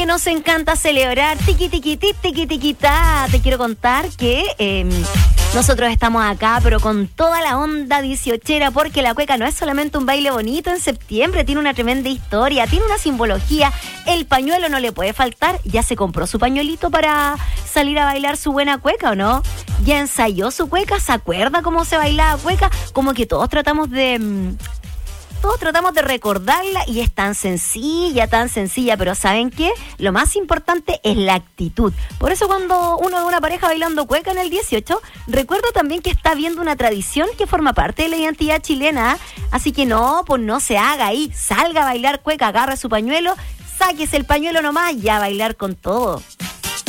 que nos encanta celebrar. Tiqui, tiqui, tiqui, tiqui, ta. Te quiero contar que nosotros estamos acá, pero con toda la onda 18era, porque la cueca no es solamente un baile bonito en septiembre, tiene una tremenda historia, tiene una simbología. El pañuelo no le puede faltar. ¿Ya se compró su pañuelito para salir a bailar su buena cueca o no? ¿Ya ensayó su cueca? ¿Se acuerda cómo se bailaba cueca? Como que todos tratamos de recordarla y es tan sencilla, pero ¿saben qué? Lo más importante es la actitud. Por eso cuando uno ve una pareja bailando cueca en el 18, recuerda también que está viendo una tradición que forma parte de la identidad chilena. Así que no se haga ahí, salga a bailar cueca, agarre su pañuelo, sáquese el pañuelo nomás y a bailar con todo.